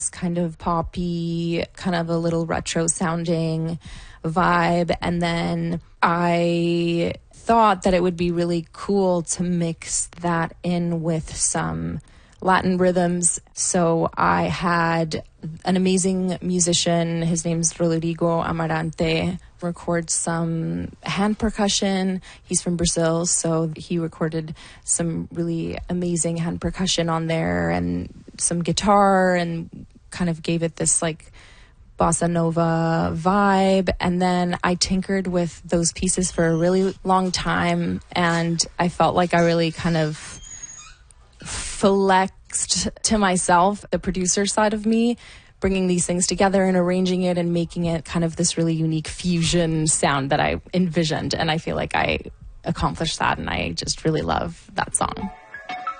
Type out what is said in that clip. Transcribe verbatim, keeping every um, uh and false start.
It's kind of poppy, kind of a little retro sounding vibe. And then I thought that it would be really cool to mix that in with some Latin rhythms. So I had an amazing musician, his name's Rodrigo Amarante, record some hand percussion. He's from Brazil, so he recorded some really amazing hand percussion on there and some guitar, and kind of gave it this like bossa nova vibe. And then I tinkered with those pieces for a really long time, and I felt like I really kind of flexed to myself the producer side of me, bringing these things together and arranging it and making it kind of this really unique fusion sound that I envisioned. And I feel like I accomplished that, and I just really love that song.